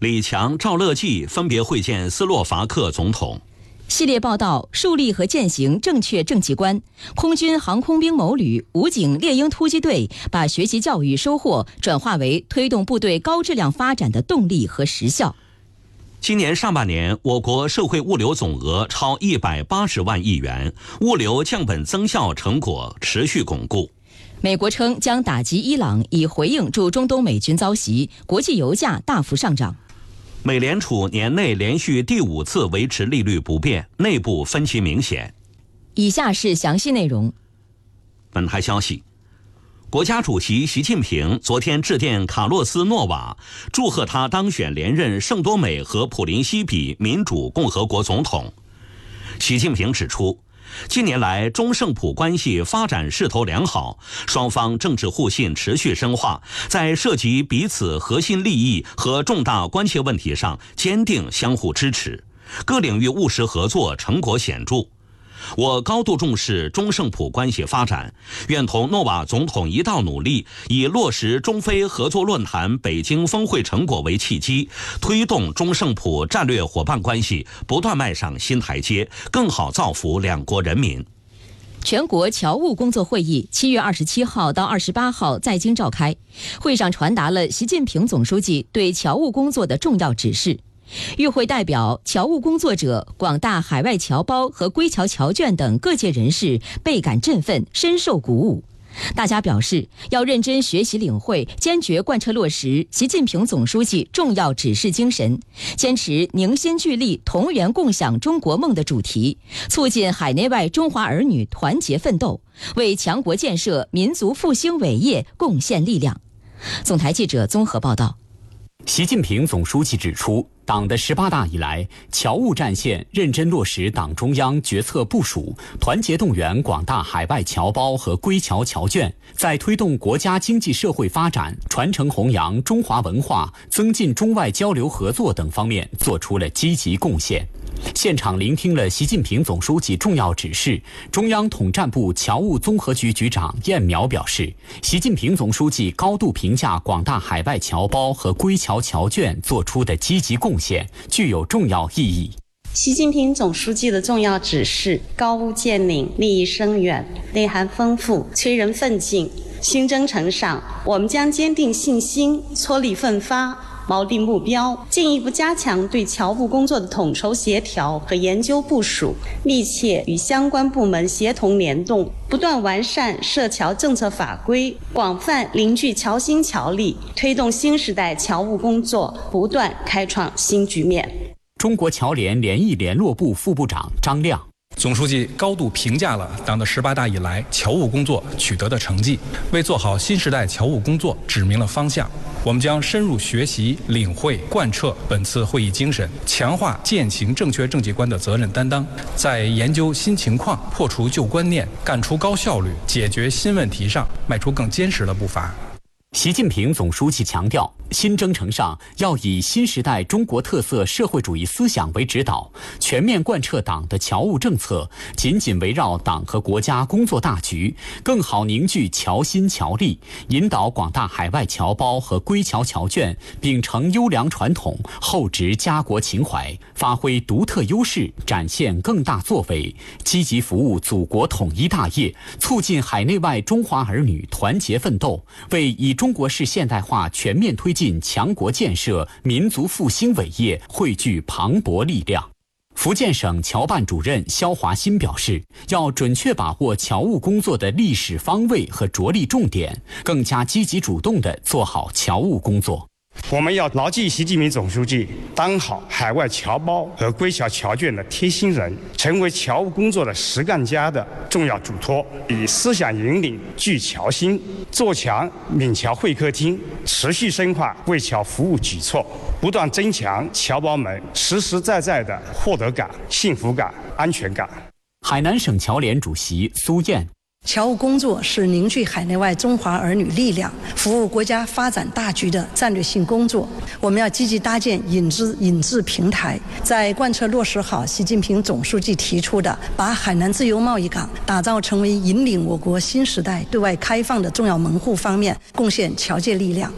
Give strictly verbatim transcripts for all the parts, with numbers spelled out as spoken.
李强、赵乐际分别会见斯洛伐克总统。 系列报道树立和践行正确政绩观，空军航空兵某旅、武警猎鹰突击队把学习教育收获转化为推动部队高质量发展的动力和实效。 今年上半年，我国社会物流总额超一百八十万亿元，物流降本增效成果持续巩固。 美国称将打击伊朗，以回应驻中东美军遭袭，国际油价大幅上涨。 美联储年内连续第五次维持利率不变，内部分歧明显。 以下是详细内容。 本台消息，国家主席习近平昨天致电卡洛斯·诺瓦，祝贺他当选连任圣多美和普林西比民主共和国总统。习近平指出，近年来中圣普关系发展势头良好，双方政治互信持续深化，在涉及彼此核心利益和重大关切问题上坚定相互支持，各领域务实合作成果显著。我高度重视中圣普关系发展，愿同诺瓦总统一道努力，以落实中非合作论坛北京峰会成果为契机，推动中圣普战略伙伴关系不断迈上新台阶，更好造福两国人民。 全国侨务工作会议七月二十七号到二十八号在京召开，会上传达了习近平总书记对侨务工作的重要指示。与会代表、侨务工作者、广大海外侨胞和归侨侨眷等各界人士倍感振奋，深受鼓舞。大家表示，要认真学习领会，坚决贯彻落实习近平总书记重要指示精神，坚持凝心聚力、同源共享中国梦的主题，促进海内外中华儿女团结奋斗，为强国建设、民族复兴伟业贡献力量。总台记者综合报道。 习近平总书记指出，党的十八大以来，侨务战线认真落实党中央决策部署，团结动员广大海外侨胞和归侨侨眷，在推动国家经济社会发展、传承弘扬中华文化、增进中外交流合作等方面做出了积极贡献。现场聆听了习近平总书记重要指示，中央统战部侨务综合局局长燕苗表示，习近平总书记高度评价广大海外侨胞和归侨侨眷做出的积极贡献，具有重要意义。 习近平总书记的重要指示高屋建瓴，立意深远，内涵丰富，催人奋进。新征程上，我们将坚定信心，踔厉奋发，锚定目标，进一步加强对侨务工作的统筹协调和研究部署，密切与相关部门协同联动，不断完善涉侨政策法规，广泛凝聚侨心侨力，推动新时代侨务工作不断开创新局面。 中国侨联联谊联络部副部长张亮。 总书记高度评价了党的十八大以来侨务工作取得的成绩，为做好新时代侨务工作指明了方向。我们将深入学习、领会、贯彻本次会议精神，强化践行正确政绩观的责任担当，在研究新情况、破除旧观念、干出高效率、解决新问题上迈出更坚实的步伐。 习近平总书记强调，新征程上要以新时代中国特色社会主义思想为指导，全面贯彻党的侨务政策，紧紧围绕党和国家工作大局，更好凝聚侨心侨力，引导广大海外侨胞和归侨侨眷秉承优良传统，厚植家国情怀，发挥独特优势，展现更大作为，积极服务祖国统一大业，促进海内外中华儿女团结奋斗，为以中国式现代化全面推进强国建设、民族复兴伟业汇聚磅礴力量。福建省侨办主任肖华新表示，要准确把握侨务工作的历史方位和着力重点，更加积极主动地做好侨务工作。 我们要牢记习近平总书记当好海外侨胞和归侨侨眷的贴心人，成为侨务工作的实干家的重要嘱托，以思想引领聚侨心，做强闽侨会客厅，持续深化为侨服务举措，不断增强侨胞们实实在在的获得感、幸福感、安全感。 海南省侨联主席苏燕。 侨务工作是凝聚海内外中华儿女力量、服务国家发展大局的战略性工作。我们要积极搭建引资引资平台，在贯彻落实好习近平总书记提出的把海南自由贸易港打造成为引领我国新时代对外开放的重要门户方面，贡献侨界力量。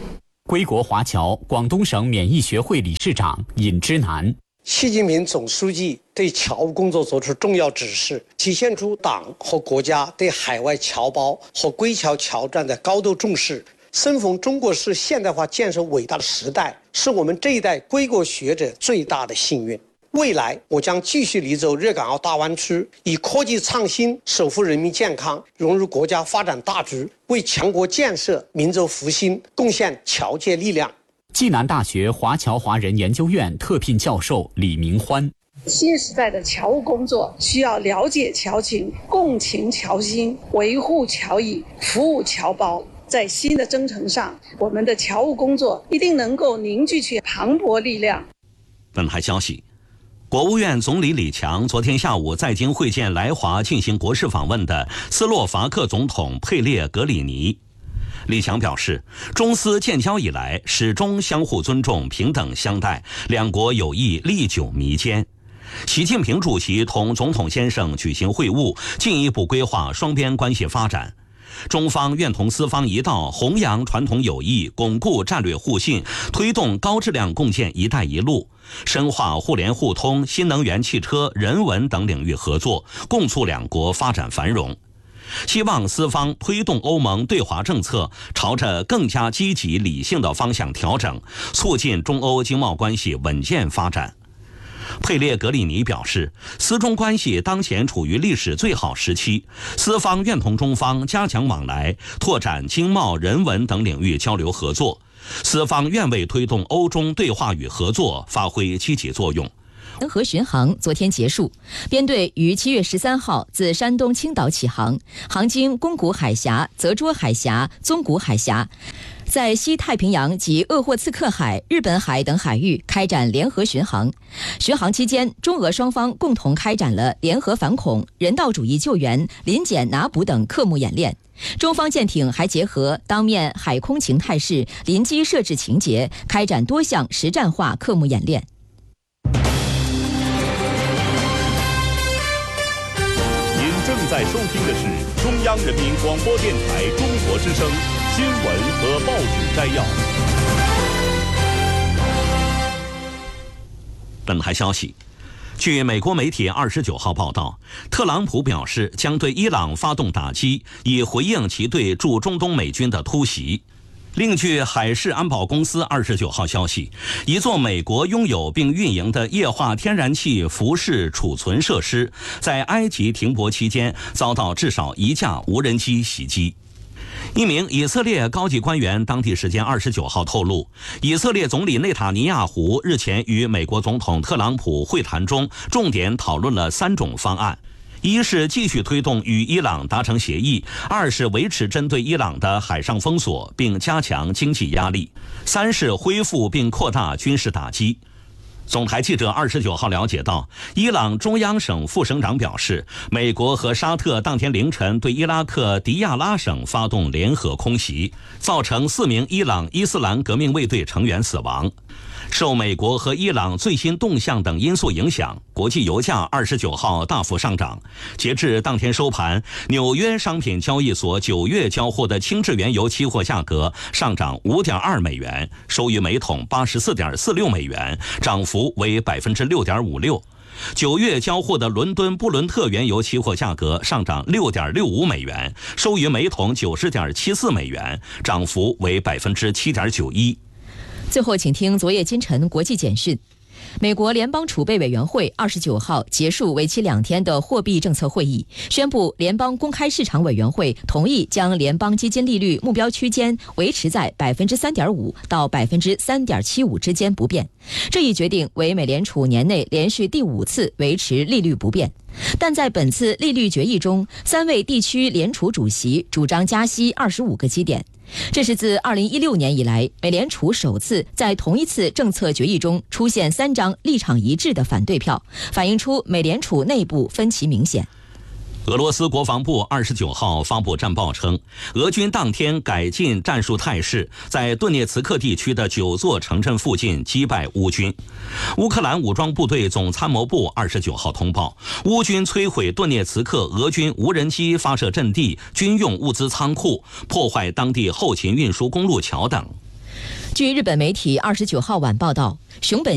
归国华侨广东省免疫学会理事长尹之南。 习近平总书记对侨务工作作出重要指示，体现出党和国家对海外侨胞和归侨侨站的高度重视。生逢中国式现代化建设伟大的时代，是我们这一代归国学者最大的幸运。未来，我将继续力走粤港澳大湾区，以科技创新守护人民健康，融入国家发展大局，为强国建设、民族复兴贡献侨界力量。 暨南大学华侨华人研究院特聘教授李明欢。 新时代的侨务工作需要了解侨情、共情侨心、维护侨谊、服务侨胞。在新的征程上，我们的侨务工作一定能够凝聚起磅礴力量。 本台消息，国务院总理李强昨天下午在京会见来华进行国事访问的斯洛伐克总统佩列格里尼。李强表示，中斯建交以来始终相互尊重、平等相待，两国友谊历久弥坚。习近平主席同总统先生举行会晤，进一步规划双边关系发展。中方愿同斯方一道，弘扬传统友谊，巩固战略互信，推动高质量共建“一带一路”，深化互联互通、新能源汽车、人文等领域合作，共促两国发展繁荣。希望斯方推动欧盟对华政策朝着更加积极理性的方向调整，促进中欧经贸关系稳健发展。佩列格里尼表示，斯中关系当前处于历史最好时期，斯方愿同中方加强往来，拓展经贸、人文等领域交流合作。斯方愿为推动欧中对话与合作发挥积极作用。 联合巡航昨天结束，编队于七月十三号自山东青岛起航，航经宫古海峡、泽捉海峡、宗谷海峡，在西太平洋及鄂霍次克海、日本海等海域开展联合巡航。巡航期间，中俄双方共同开展了联合反恐、人道主义救援、临检拿捕等科目演练。中方舰艇还结合当面海空情态势、临机设置情节，开展多项实战化科目演练。 正在收听的是中央人民广播电台中国之声新闻和报纸摘要。 本台消息，据美国媒体二十九号报道，特朗普表示将对伊朗发动打击，以回应其对驻中东美军的突袭。另据海事安保公司二十九号消息，一座美国拥有并运营的液化天然气浮式储存设施在埃及停泊期间遭到至少一架无人机袭击。一名以色列高级官员当地时间二十九号透露，以色列总理内塔尼亚胡日前与美国总统特朗普会谈中，重点讨论了三种方案。一是继续推动与伊朗达成协议，二是维持针对伊朗的海上封锁并加强经济压力，三是恢复并扩大军事打击。总台记者二十九号了解到，伊朗中央省副省长表示，美国和沙特当天凌晨对伊拉克迪亚拉省发动联合空袭，造成四名伊朗伊斯兰革命卫队成员死亡。受美国和伊朗最新动向等因素影响，国际油价二十九号大幅上涨。截至当天收盘，纽约商品交易所九月交货的轻质原油期货价格上涨五点二美元，收于每桶八十四点四六美元，涨幅为百分之六点五六。九月交货的伦敦布伦特原油期货价格上涨六点六五美元，收于每桶九十点七四美元，涨幅为百分之七点九一。 最后，请听昨夜今晨国际简讯。美国联邦储备委员会二十九号结束为期两天的货币政策会议，宣布联邦公开市场委员会同意将联邦基金利率目标区间维持在百分之三点五到百分之三点七五之间不变。这一决定为美联储年内连续第五次维持利率不变。但在本次利率决议中，三位地区联储主席主张加息二十五个基点。这是自二零一六年以来，美联储首次在同一次政策决议中出现三张立场一致的反对票，反映出美联储内部分歧明显。 俄罗斯国防部二十九号发布战报称，俄军当天改进战术态势，在顿涅茨克地区的九座城镇附近击败乌军。乌克兰武装部队总参谋部二十九号通报，乌军摧毁顿涅茨克俄军无人机发射阵地、军用物资仓库，破坏当地后勤运输公路桥等。 据日本媒体二十九号晚报道，熊本